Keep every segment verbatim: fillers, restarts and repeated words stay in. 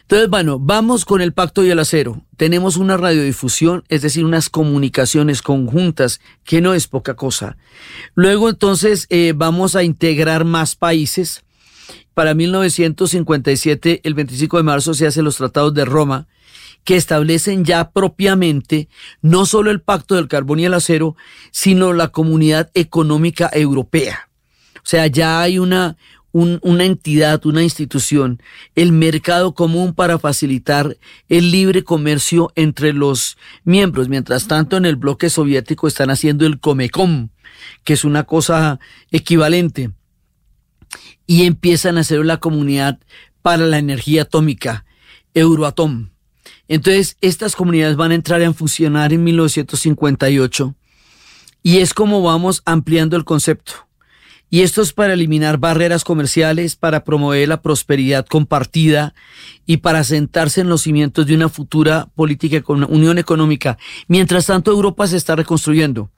Entonces, bueno, vamos con el Pacto y el Acero. Tenemos una radiodifusión, es decir, unas comunicaciones conjuntas, que no es poca cosa. Luego, entonces, eh, vamos a integrar más países. Para mil novecientos cincuenta y siete, el veinticinco de marzo, se hacen los Tratados de Roma, que establecen ya propiamente no solo el Pacto del Carbón y el Acero, sino la Comunidad Económica Europea. O sea, ya hay una, un, una entidad, una institución, el mercado común para facilitar el libre comercio entre los miembros. Mientras tanto, en el bloque soviético están haciendo el Comecon, que es una cosa equivalente. Y empiezan a hacer la Comunidad para la Energía Atómica, Euratom. Entonces, estas comunidades van a entrar a funcionar en mil novecientos cincuenta y ocho y es como vamos ampliando el concepto. Y esto es para eliminar barreras comerciales, para promover la prosperidad compartida y para sentarse en los cimientos de una futura política con unión económica. Mientras tanto, Europa se está reconstruyendo.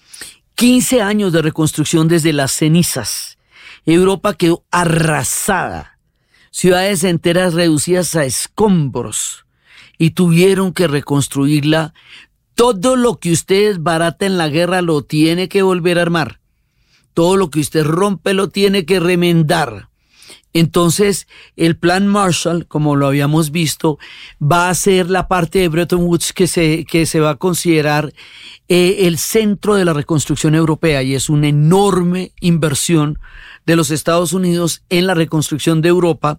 quince años de reconstrucción desde las cenizas. Europa quedó arrasada, ciudades enteras reducidas a escombros y tuvieron que reconstruirla. Todo lo que usted barata en la guerra lo tiene que volver a armar. Todo lo que usted rompe lo tiene que remendar. Entonces, el Plan Marshall, como lo habíamos visto, va a ser la parte de Bretton Woods que se, que se va a considerar eh, el centro de la reconstrucción europea, y es una enorme inversión de los Estados Unidos en la reconstrucción de Europa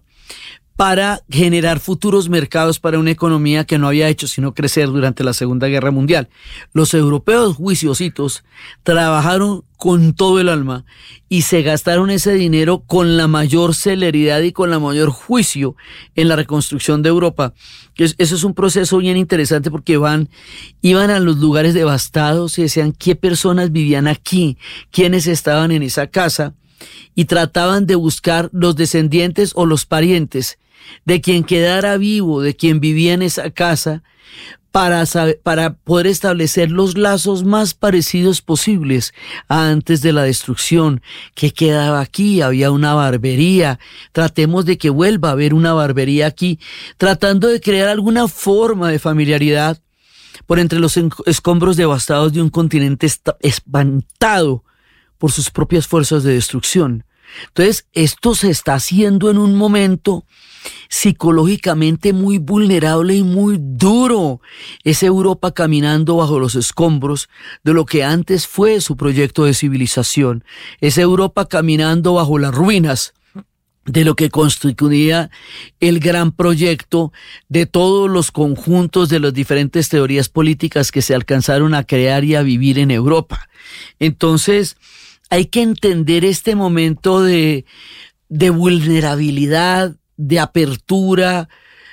para generar futuros mercados para una economía que no había hecho sino crecer durante la Segunda Guerra Mundial. Los europeos juiciositos trabajaron con todo el alma y se gastaron ese dinero con la mayor celeridad y con la mayor juicio en la reconstrucción de Europa. Eso es un proceso bien interesante porque van, iban a los lugares devastados y decían qué personas vivían aquí, quiénes estaban en esa casa, y trataban de buscar los descendientes o los parientes de quien quedara vivo, de quien vivía en esa casa, para, saber, para poder establecer los lazos más parecidos posibles a antes de la destrucción. ¿Qué quedaba aquí? Había una barbería. Tratemos de que vuelva a haber una barbería aquí, tratando de crear alguna forma de familiaridad por entre los escombros devastados de un continente espantado por sus propias fuerzas de destrucción. Entonces, esto se está haciendo en un momento psicológicamente muy vulnerable y muy duro. Es Europa caminando bajo los escombros de lo que antes fue su proyecto de civilización. Es Europa caminando bajo las ruinas de lo que constituía el gran proyecto de todos los conjuntos de las diferentes teorías políticas que se alcanzaron a crear y a vivir en Europa. Entonces, hay que entender este momento de, de vulnerabilidad, de apertura,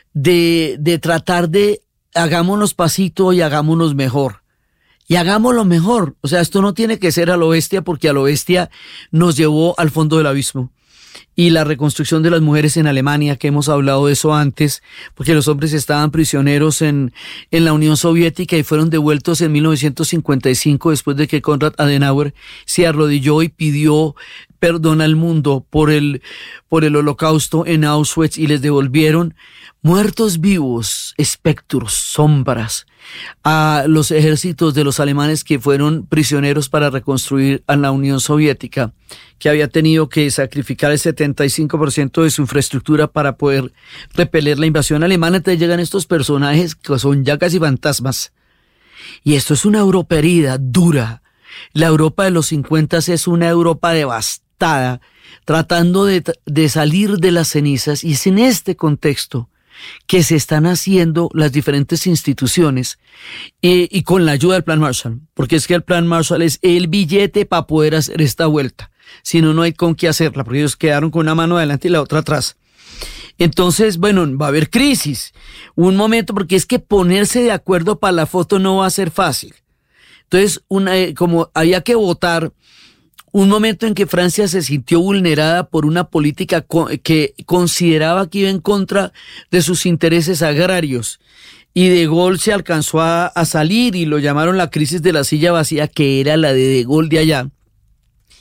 de, de tratar de hagámonos pasito y hagámonos mejor. Y hagámoslo mejor. O sea, esto no tiene que ser a lo bestia, porque a lo bestia nos llevó al fondo del abismo. Y la reconstrucción de las mujeres en Alemania, que hemos hablado de eso antes, porque los hombres estaban prisioneros en, en la Unión Soviética y fueron devueltos en mil novecientos cincuenta y cinco después de que Konrad Adenauer se arrodilló y pidió perdón al mundo por el, por el holocausto en Auschwitz, y les devolvieron muertos vivos, espectros, sombras, a los ejércitos de los alemanes que fueron prisioneros para reconstruir a la Unión Soviética, que había tenido que sacrificar el setenta y cinco por ciento de su infraestructura para poder repeler la invasión alemana. Entonces llegan estos personajes que son ya casi fantasmas. Y esto es una Europa herida, dura. La Europa de los cincuenta es una Europa devastada, tratando de, de salir de las cenizas, y es en este contexto que se están haciendo las diferentes instituciones eh, y con la ayuda del Plan Marshall, porque es que el Plan Marshall es el billete para poder hacer esta vuelta. Si no, no hay con qué hacerla, porque ellos quedaron con una mano adelante y la otra atrás. Entonces, bueno, va a haber crisis, un momento, porque es que ponerse de acuerdo para la foto no va a ser fácil. Entonces, una, como había que votar, un momento en que Francia se sintió vulnerada por una política que consideraba que iba en contra de sus intereses agrarios, y De Gaulle se alcanzó a, a salir y lo llamaron la crisis de la silla vacía, que era la de De Gaulle de allá.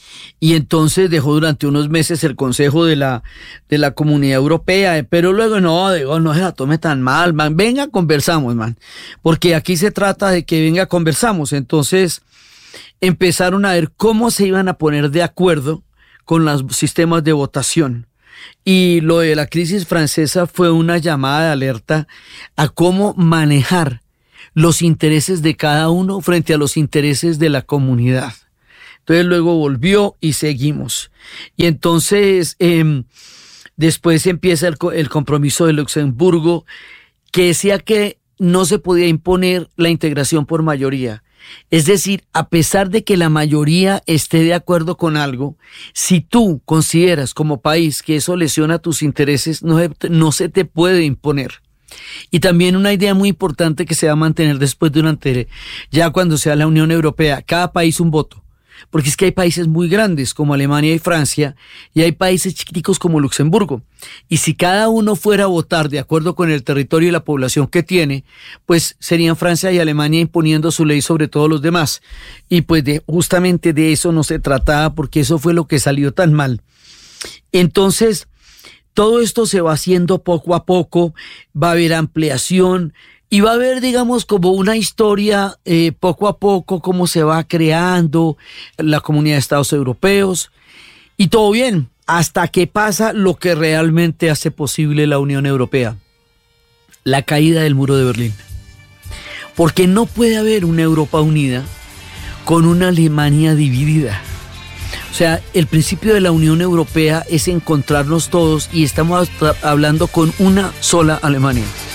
y entonces dejó durante unos meses el Consejo de la, de la Comunidad Europea, pero luego no, digo, no se la tome tan mal, man, venga, conversamos, man, porque aquí se trata de que venga, conversamos. Entonces empezaron a ver cómo se iban a poner de acuerdo con los sistemas de votación. Y lo de la crisis francesa fue una llamada de alerta a cómo manejar los intereses de cada uno frente a los intereses de la comunidad. Entonces luego volvió y seguimos. Y entonces eh, después empieza el, el compromiso de Luxemburgo, que decía que no se podía imponer la integración por mayoría. Es decir, a pesar de que la mayoría esté de acuerdo con algo, si tú consideras como país que eso lesiona tus intereses, no, no se te puede imponer. Y también una idea muy importante que se va a mantener después durante, ya cuando sea la Unión Europea, cada país un voto. Porque es que hay países muy grandes como Alemania y Francia, y hay países chiquiticos como Luxemburgo. Y si cada uno fuera a votar de acuerdo con el territorio y la población que tiene, pues serían Francia y Alemania imponiendo su ley sobre todos los demás. Y pues de, justamente de eso no se trataba, porque eso fue lo que salió tan mal. Entonces, todo esto se va haciendo poco a poco, va a haber ampliación, y va a haber, digamos, como una historia eh, poco a poco, cómo se va creando la Comunidad de Estados Europeos. Y todo bien, hasta que pasa lo que realmente hace posible la Unión Europea. La caída del muro de Berlín. Porque no puede haber una Europa unida con una Alemania dividida. O sea, el principio de la Unión Europea es encontrarnos todos y estamos hablando con una sola Alemania.